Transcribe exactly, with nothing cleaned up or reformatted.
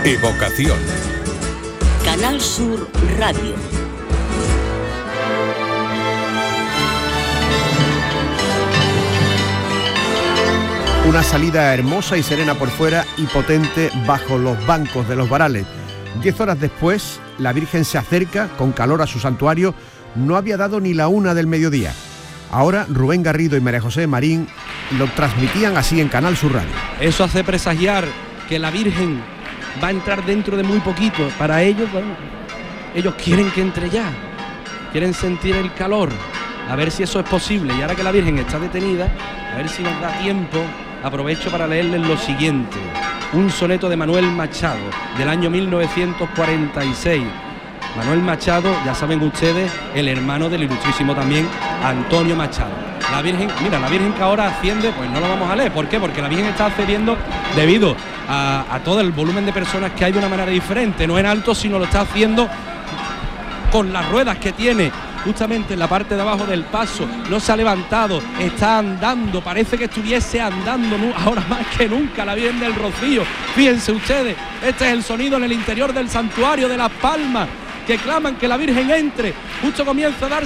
Evocación. Canal Sur Radio. Una salida hermosa y serena por fuera y potente bajo los bancos de los varales. Diez horas después, la Virgen se acerca con calor a su santuario. No había dado ni la una del mediodía. Ahora Rubén Garrido y María José Marín lo transmitían así en Canal Sur Radio. Eso hace presagiar que la Virgen va a entrar dentro de muy poquito. Para ellos, bueno, ellos quieren que entre ya, quieren sentir el calor, a ver si eso es posible. Y ahora que la Virgen está detenida, a ver si nos da tiempo. Aprovecho para leerles lo siguiente, un soneto de Manuel Machado del año mil novecientos cuarenta y seis. Manuel Machado, ya saben ustedes, el hermano del ilustrísimo también Antonio Machado. La Virgen, mira, la Virgen que ahora asciende, pues no lo vamos a leer. ¿Por qué? Porque la Virgen está ascendiendo debido a, a todo el volumen de personas que hay de una manera diferente, no en alto, sino lo está haciendo con las ruedas que tiene justamente en la parte de abajo del paso. No se ha levantado, está andando, parece que estuviese andando ahora más que nunca la Virgen del Rocío. Fíjense ustedes, este es el sonido en el interior del santuario de Las Palmas, que claman que la Virgen entre. Justo comienza a dar